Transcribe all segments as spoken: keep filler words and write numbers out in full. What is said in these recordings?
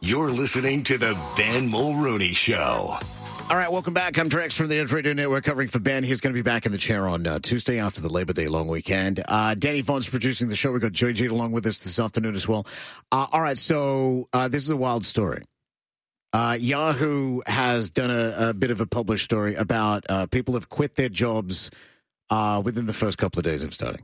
You're listening to the Ben Mulrooney Show. All right, welcome back. I'm Drex from the Edge Radio Network covering for Ben. He's going to be back in the chair on uh, Tuesday after the Labor Day long weekend. Uh, Danny Vaughn's producing the show. We've got Joy Jeet along with us this afternoon as well. Uh, all right, so uh, this is a wild story. Uh, Yahoo has done a, a bit of a published story about uh, people have quit their jobs uh, within the first couple of days of starting.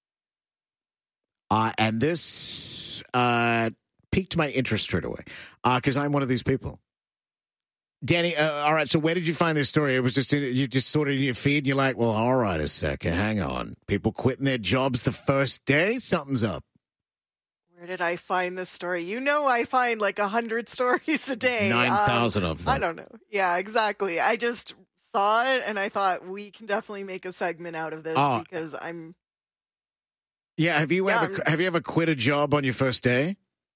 Uh, and this uh, piqued my interest straight away because uh, I'm one of these people. Danny, uh, all right, so where did you find this story? It was just, in, you just saw it in your feed, and you're like, well, all right, a second, hang on. People quitting their jobs the first day? Something's up. Where did I find this story? You know I find like a hundred stories a day. nine thousand um, of them. I don't know. Yeah, exactly. I just saw it, and I thought we can definitely make a segment out of this oh. because I'm... Yeah, have you, yeah, ever, have you ever quit a job on your first day?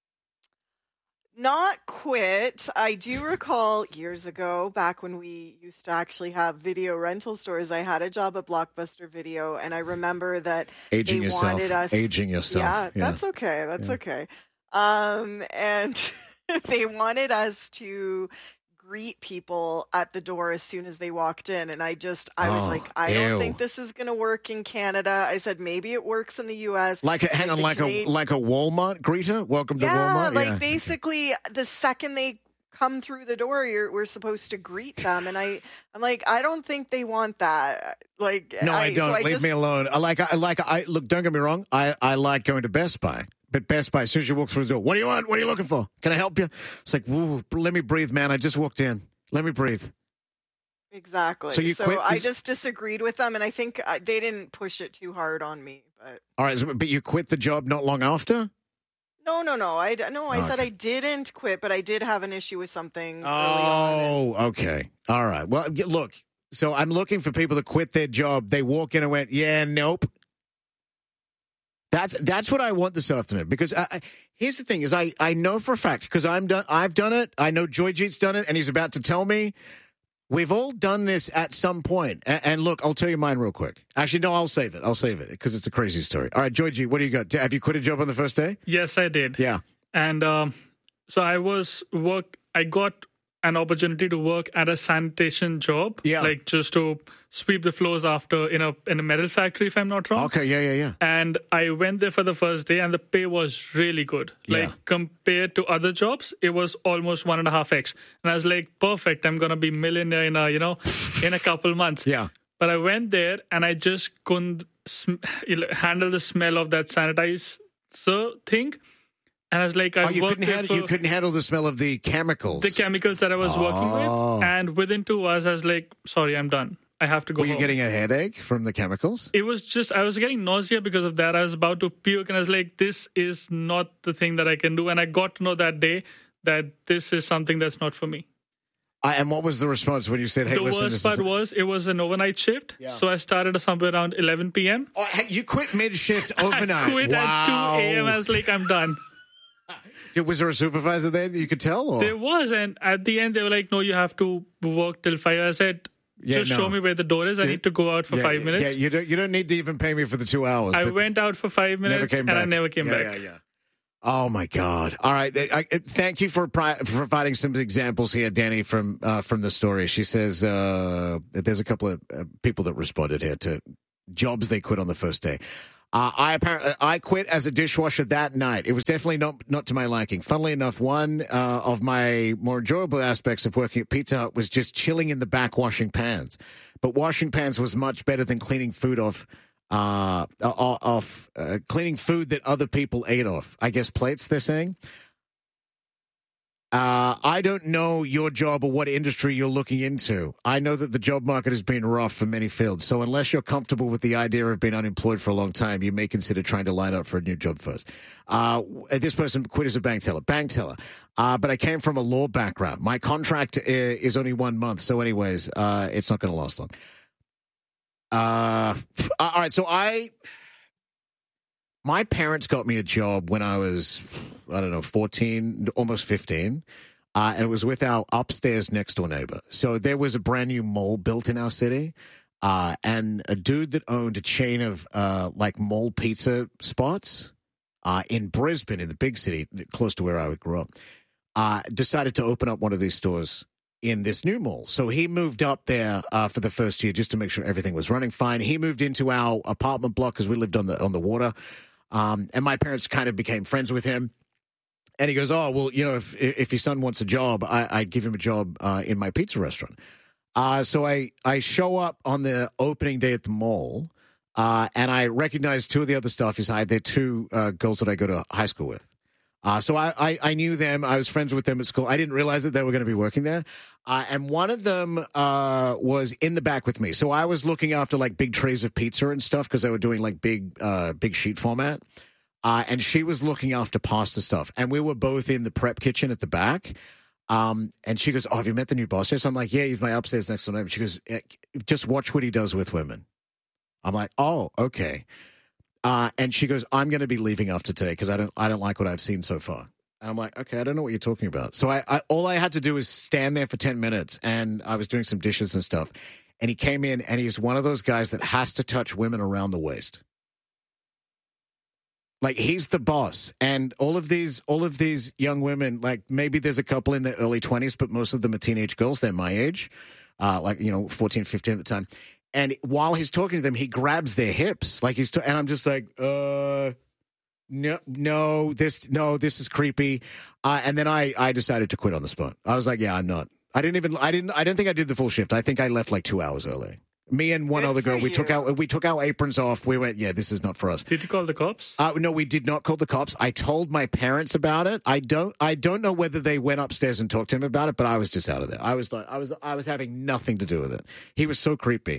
Not quit. I do recall years ago, back when we used to actually have video rental stores, I had a job at Blockbuster Video, and I remember that Aging they yourself. wanted us... Aging yourself. Yeah, yeah. that's okay. That's yeah. okay. Um, and they wanted us to greet people at the door as soon as they walked in, and I just, I was oh, like, I ew. don't think this is going to work in Canada. I said, maybe it works in the U S. Like a, hang on, like Canadian... a like a Walmart greeter? Welcome to yeah, Walmart? Like yeah, like basically the second they come through the door, you're, we're supposed to greet them, and I, I'm like, I don't think they want that. Like, no, I, I don't. So I Leave just... me alone. I like, I like, I look. Don't get me wrong. I, I like going to Best Buy, but Best Buy, as soon as you walk through the door, what do you want? What are you looking for? Can I help you? It's like, woo, let me breathe, man. I just walked in. Let me breathe. Exactly. So you so quit? I just disagreed with them, and I think I, they didn't push it too hard on me. But all right, so, but you quit the job not long after? No, no, no. I no. I okay. said I didn't quit, but I did have an issue with something. Oh, early on. okay. All right. Well, look. So I'm looking for people to quit their job. They walk in and went, yeah, nope. That's that's what I want this afternoon, because I, I, here's the thing: is I, I know for a fact, because I'm done. I've done it. I know Joy Jeet's done it, and he's about to tell me. We've all done this at some point. And, and look, I'll tell you mine real quick. Actually, no, I'll save it. I'll save it because it's a crazy story. All right, Joy Jeet, what do you got? Have you quit a job on the first day? Yes, I did. Yeah, and um, so I was work. I got an opportunity to work at a sanitation job. Yeah, like just to sweep the floors after in a in a metal factory, if I'm not wrong. Okay, yeah, yeah, yeah. And I went there for the first day, and the pay was really good. Like yeah. compared to other jobs, it was almost one and a half x. And I was like, perfect. I'm gonna be millionaire in a you know in a couple months. Yeah. But I went there, and I just couldn't sm- handle the smell of that sanitizer thing. And I was like, I oh, you worked couldn't handle, for, you couldn't handle the smell of the chemicals. The chemicals that I was oh. working with. And within two hours, I was like, sorry, I'm done. I have to go Were you home. getting a headache from the chemicals? It was just, I was getting nausea because of that. I was about to puke, and I was like, this is not the thing that I can do. And I got to know that day that this is something that's not for me. I, and what was the response when you said, hey, the listen, worst this part is... was it was an overnight shift. Yeah. So I started somewhere around eleven p.m. Oh, you quit mid-shift overnight? I quit wow. at two a.m. I was like, I'm done. Was there a supervisor there you could tell? Or? There was, and at the end, they were like, no, you have to work till five. I said, yeah, just no. show me where the door is. I yeah. need to go out for yeah, five minutes. Yeah, you don't, you don't need to even pay me for the two hours. I went out for five minutes, and back. I never came yeah, back. Yeah, yeah. Oh, my God. All right. I, I, thank you for, pri- for providing some examples here, Danny, from uh, from the story. She says uh, there's a couple of uh, people that responded here to jobs they quit on the first day. Uh, I apparently I quit as a dishwasher that night. It was definitely not not to my liking. Funnily enough, one uh, of my more enjoyable aspects of working at Pizza Hut was just chilling in the back washing pans. But washing pans was much better than cleaning food off, uh, off uh, cleaning food that other people ate off. I guess plates, they're saying. Uh, I don't know your job or what industry you're looking into. I know that the job market has been rough for many fields. So unless you're comfortable with the idea of being unemployed for a long time, you may consider trying to line up for a new job first. Uh, this person quit as a bank teller. Bank teller. Uh, but I came from a law background. My contract is only one month. So anyways, uh, it's not going to last long. Uh, all right. So I... My parents got me a job when I was, I don't know, fourteen, almost fifteen, uh, and it was with our upstairs next door neighbor. So there was a brand new mall built in our city, uh, and a dude that owned a chain of uh, like mall pizza spots uh, in Brisbane, in the big city, close to where I grew up. uh, decided to open up one of these stores in this new mall. So he moved up there uh, for the first year just to make sure everything was running fine. He moved into our apartment block because we lived on the on the water. Um, and my parents kind of became friends with him. And he goes, oh, well, you know, if if your son wants a job, I, I'd give him a job uh, in my pizza restaurant. Uh, so I, I show up on the opening day at the mall, uh, and I recognize two of the other staff he's hired. They're two uh, girls that I go to high school with. Uh, so I, I, I knew them. I was friends with them at school. I didn't realize that they were going to be working there. Uh, and one of them uh, was in the back with me. So I was looking after like big trays of pizza and stuff because they were doing like big uh, big sheet format. Uh, and she was looking after pasta stuff. And we were both in the prep kitchen at the back. Um, and she goes, oh, have you met the new boss? So I'm like, yeah, he's my upstairs next door neighbor. She goes, just watch what he does with women. I'm like, oh, okay. Uh, and she goes, I'm going to be leaving after today because I don't, I don't like what I've seen so far. And I'm like, okay, I don't know what you're talking about. So I, I, all I had to do is stand there for ten minutes, and I was doing some dishes and stuff. And he came in, and he's one of those guys that has to touch women around the waist. Like, he's the boss. And all of these, all of these young women, like maybe there's a couple in their early twenties, but most of them are teenage girls. They're my age, uh, like, you know, fourteen, fifteen at the time. And while he's talking to them, he grabs their hips, like he's, t- and I'm just like, uh, no, no, this, no, this is creepy. Uh, and then I, I decided to quit on the spot. I was like, yeah, I'm not. I didn't even, I didn't, I don't think I did the full shift. I think I left like two hours early. Me and one Good other girl, for we you. took our, we took our aprons off. We went, yeah, this is not for us. Did you call the cops? Uh, no, we did not call the cops. I told my parents about it. I don't, I don't know whether they went upstairs and talked to him about it, but I was just out of there. I was like, I was, I was having nothing to do with it. He was so creepy.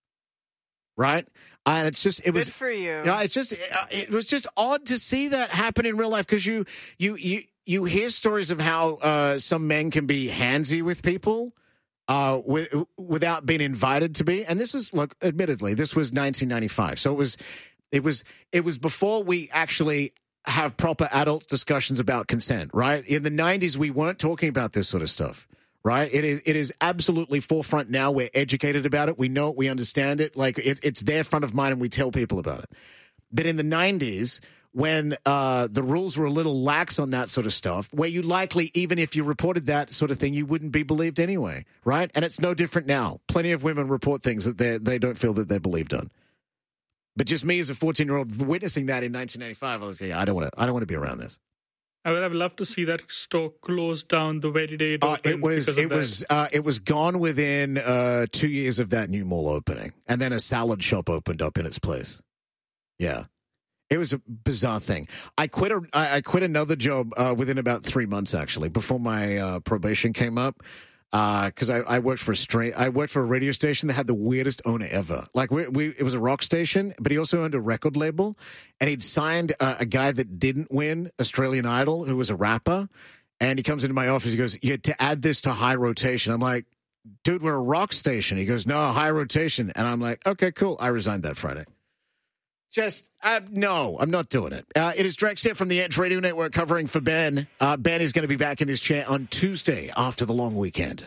Right? And it's just, it was, Good for you. yeah, it's just, it was just odd to see that happen in real life because you, you, you, you hear stories of how uh, some men can be handsy with people uh, with, without being invited to be. And this is, look, admittedly, this was nineteen ninety-five. So it was, it was, it was before we actually have proper adult discussions about consent, right? In the nineties, we weren't talking about this sort of stuff. Right? It is, it is absolutely forefront now. We're educated about it. We know it. We understand it. Like, it, it's there front of mind, and we tell people about it. But in the nineties, when uh, the rules were a little lax on that sort of stuff, where you likely, even if you reported that sort of thing, you wouldn't be believed anyway, right? And it's no different now. Plenty of women report things that they they don't feel that they're believed on. But just me as a fourteen-year-old witnessing that in nineteen ninety-five, I was like, yeah, I don't want to. I don't want to be around this. I would have loved to see that store closed down the very day it Uh, opened. it was because of it that. was uh, it was gone within uh, two years of that new mall opening, and then a salad shop opened up in its place. Yeah, it was a bizarre thing. I quit a I I quit another job uh, within about three months actually before my uh, probation came up. Because uh, I, I worked for a straight, I worked for a radio station that had the weirdest owner ever. Like we, we, it was a rock station, but he also owned a record label, and he'd signed uh, a guy that didn't win Australian Idol, who was a rapper. And he comes into my office. He goes, "You had to add this to high rotation." I'm like, "Dude, we're a rock station." He goes, "No, high rotation." And I'm like, "Okay, cool." I resigned that Friday. Just, uh, no, I'm not doing it. Uh, it is Drex here from the Edge Radio Network covering for Ben. Uh, Ben is going to be back in this chair on Tuesday after the long weekend.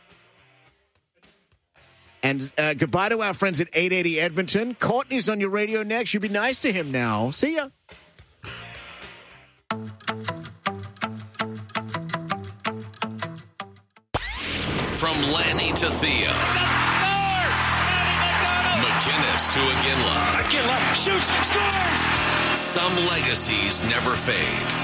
And uh, goodbye to our friends at eight eighty Edmonton. Courtney's on your radio next. You be nice to him now. See ya. From Lanny to Thea. McInnes to Iginla. Iginla shoots, scores! Some legacies never fade.